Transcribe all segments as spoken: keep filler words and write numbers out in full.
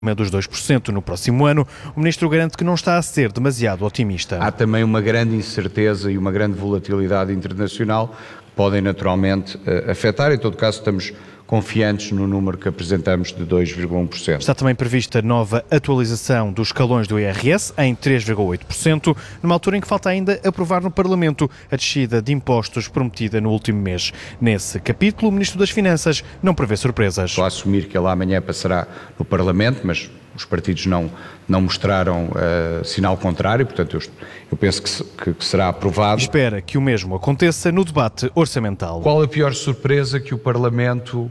dos dois por cento no próximo ano, o Ministro garante que não está a ser demasiado otimista. Há também uma grande incerteza e uma grande volatilidade internacional que podem naturalmente afetar. Em todo caso, estamos confiantes no número que apresentamos de dois vírgula um por cento. Está também prevista nova atualização dos escalões do I R S em três vírgula oito por cento, numa altura em que falta ainda aprovar no Parlamento a descida de impostos prometida no último mês. Nesse capítulo, o Ministro das Finanças não prevê surpresas. Estou a assumir que ele amanhã passará no Parlamento, mas os partidos não, não mostraram uh, sinal contrário, portanto eu, eu penso que, se, que, que será aprovado. Espera que o mesmo aconteça no debate orçamental. Qual a pior surpresa que o Parlamento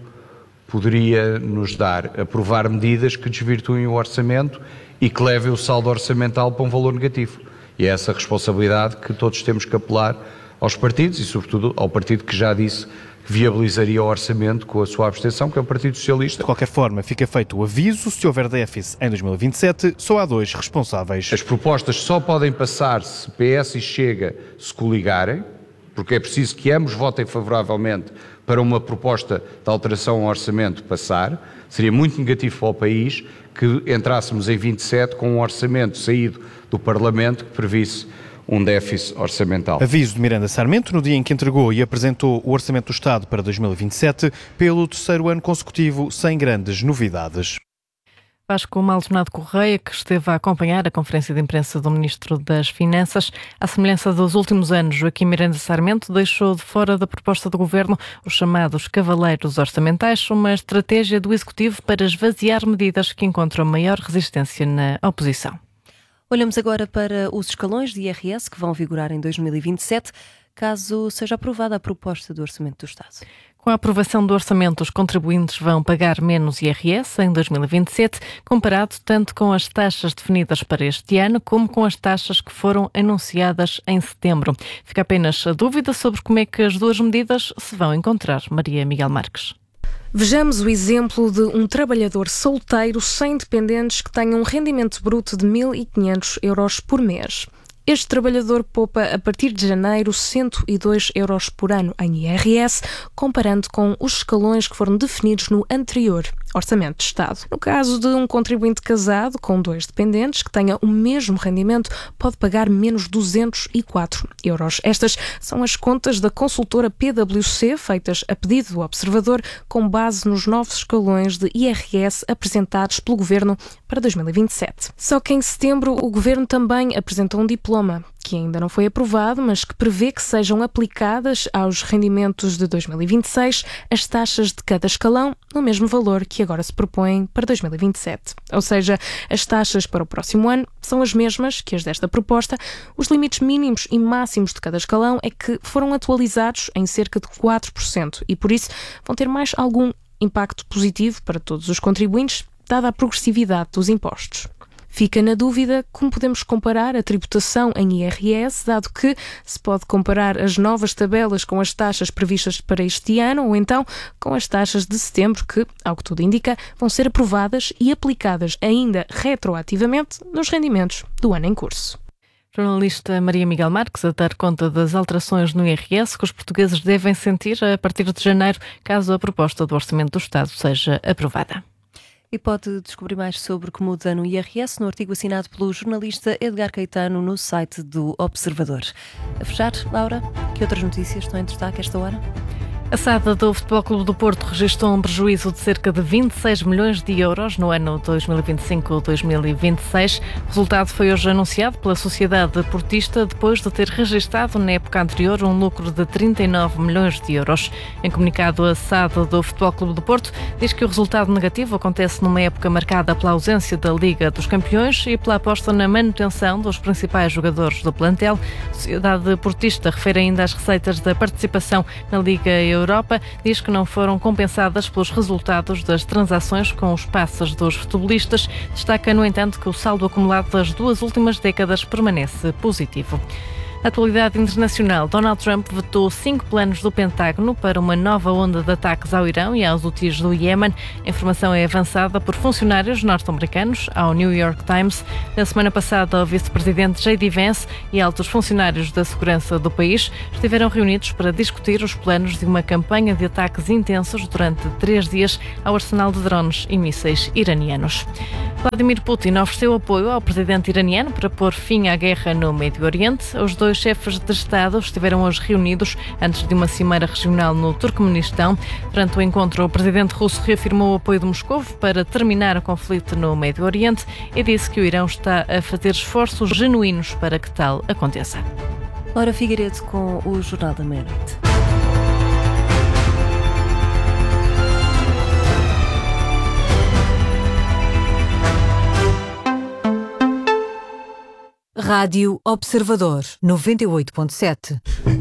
poderia nos dar? Aprovar medidas que desvirtuem o orçamento e que levem o saldo orçamental para um valor negativo. E é essa responsabilidade que todos temos que apelar aos partidos e, sobretudo, ao partido que já disse que viabilizaria o orçamento com a sua abstenção, que é o Partido Socialista. De qualquer forma, fica feito o aviso: se houver déficit em dois mil e vinte e sete, só há dois responsáveis. As propostas só podem passar se P S e Chega se coligarem, porque é preciso que ambos votem favoravelmente para uma proposta de alteração ao orçamento passar. Seria muito negativo para o país que entrássemos em vinte e sete com um orçamento saído do Parlamento que previsse um déficit orçamental. Aviso de Miranda Sarmento no dia em que entregou e apresentou o Orçamento do Estado para dois mil e vinte e sete, pelo terceiro ano consecutivo, sem grandes novidades. Vasco Maldonado Correia, que esteve a acompanhar a conferência de imprensa do Ministro das Finanças, à semelhança dos últimos anos, Joaquim Miranda Sarmento deixou de fora da proposta do Governo os chamados cavaleiros orçamentais, uma estratégia do Executivo para esvaziar medidas que encontram maior resistência na oposição. Olhamos agora para os escalões de I R S que vão vigorar em dois mil e vinte e sete, caso seja aprovada a proposta do Orçamento do Estado. Com a aprovação do orçamento, os contribuintes vão pagar menos I R S em dois mil e vinte e sete, comparado tanto com as taxas definidas para este ano como com as taxas que foram anunciadas em setembro. Fica apenas a dúvida sobre como é que as duas medidas se vão encontrar. Maria Miguel Marques. Vejamos o exemplo de um trabalhador solteiro sem dependentes que tenha um rendimento bruto de mil e quinhentos euros por mês. Este trabalhador poupa a partir de janeiro cento e dois euros por ano em I R S, comparando com os escalões que foram definidos no anterior Orçamento de Estado. No caso de um contribuinte casado com dois dependentes que tenha o mesmo rendimento, pode pagar menos duzentos e quatro euros. Estas são as contas da consultora P W C, feitas a pedido do Observador, com base nos novos escalões de I R S apresentados pelo Governo para dois mil e vinte e sete. Só que em setembro o Governo também apresentou um diploma que ainda não foi aprovado, mas que prevê que sejam aplicadas aos rendimentos de dois mil e vinte e seis as taxas de cada escalão no mesmo valor que agora se propõem para dois mil e vinte e sete. Ou seja, as taxas para o próximo ano são as mesmas que as desta proposta. Os limites mínimos e máximos de cada escalão é que foram atualizados em cerca de quatro por cento e, por isso, vão ter mais algum impacto positivo para todos os contribuintes, dada a progressividade dos impostos. Fica na dúvida como podemos comparar a tributação em I R S, dado que se pode comparar as novas tabelas com as taxas previstas para este ano ou então com as taxas de setembro que, ao que tudo indica, vão ser aprovadas e aplicadas ainda retroativamente nos rendimentos do ano em curso. Jornalista Maria Miguel Marques a dar conta das alterações no I R S que os portugueses devem sentir a partir de janeiro, caso a proposta do Orçamento do Estado seja aprovada. E pode descobrir mais sobre o que muda no I R S no artigo assinado pelo jornalista Edgar Caetano no site do Observador. A fechar, Laura, que outras notícias estão em destaque esta hora? A S A D do Futebol Clube do Porto registrou um prejuízo de cerca de vinte e seis milhões de euros no ano dois mil e vinte e cinco a dois mil e vinte e seis. O resultado foi hoje anunciado pela Sociedade Portista depois de ter registrado na época anterior um lucro de trinta e nove milhões de euros. Em comunicado, a S A D do Futebol Clube do Porto diz que o resultado negativo acontece numa época marcada pela ausência da Liga dos Campeões e pela aposta na manutenção dos principais jogadores do plantel. A Sociedade Portista refere ainda às receitas da participação na Liga Europa. Europa diz que não foram compensadas pelos resultados das transações com os passes dos futebolistas. Destaca, no entanto, que o saldo acumulado das duas últimas décadas permanece positivo. Atualidade internacional. Donald Trump vetou cinco planos do Pentágono para uma nova onda de ataques ao Irão e aos Houthis do Iémen. A informação é avançada por funcionários norte-americanos ao New York Times. Na semana passada, o vice-presidente J D Vance e altos funcionários da segurança do país estiveram reunidos para discutir os planos de uma campanha de ataques intensos durante três dias ao arsenal de drones e mísseis iranianos. Vladimir Putin ofereceu apoio ao presidente iraniano para pôr fim à guerra no Médio Oriente. Os dois chefes de Estado estiveram hoje reunidos antes de uma cimeira regional no Turcomenistão. Durante o encontro, o presidente russo reafirmou o apoio de Moscou para terminar o conflito no Médio Oriente e disse que o Irão está a fazer esforços genuínos para que tal aconteça. Laura Figueiredo com o Jornal da Meia-Noite. Rádio Observador, noventa e oito ponto sete.